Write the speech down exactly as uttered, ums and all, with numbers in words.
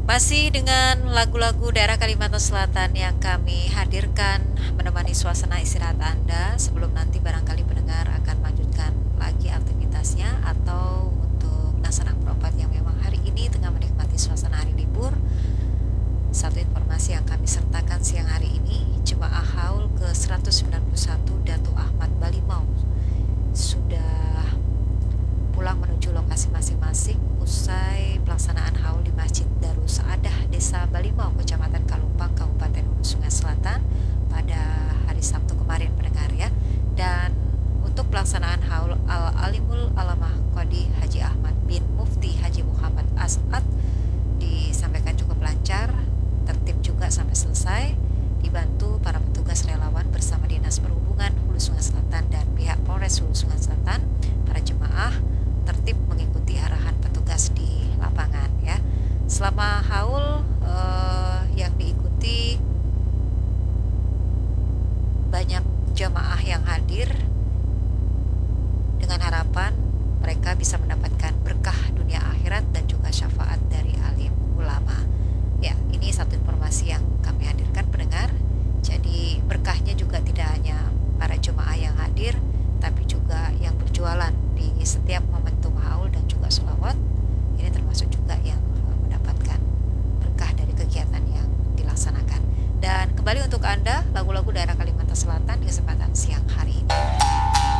Masih dengan lagu-lagu daerah Kalimantan Selatan yang kami hadirkan menemani suasana istirahat Anda sebelum nanti barangkali pendengar akan melanjutkan lagi aktivitasnya atau untuk nasabah berobat yang memang hari ini tengah menikmati suasana hari libur. Satu informasi yang kami sertakan siang hari ini, Jemaah Haul ke seratus sembilan puluh satu Datuk Ahmad Balimau sudah pulang menuju lokasi masing-masing usai pelaksanaan haul di Masjid Darus Saadah Desa Balimau, Kecamatan Kalumpang, Kabupaten Hulu Sungai Selatan pada hari Sabtu kemarin pendengar ya. Dan untuk pelaksanaan haul Al-Alimul Alamah Qadi Haji Ahmad bin Mufti Haji Muhammad As'ad disampaikan cukup lancar, tertib juga sampai selesai, dibantu para petugas relawan bersama Dinas Perhubungan Hulu Sungai Selatan dan pihak Polres Hulu Sungai Selatan. Para jemaah tertib mengikuti arahan petugas di lapangan ya. Selama haul eh, yang diikuti banyak jemaah yang hadir dengan harapan mereka bisa mendapatkan berkah dunia akhirat dan juga syafaat dari alim ulama. Ya, ini satu informasi yang kami hadirkan pendengar. Jadi berkahnya juga tidak hanya para jemaah yang hadir, tapi juga yang berjualan di setiap momentum haul dan juga sholawat. Ini termasuk juga yang mendapatkan berkah dari kegiatan yang dilaksanakan. Dan kembali untuk Anda lagu-lagu daerah Kalimantan Selatan di kesempatan siang hari ini.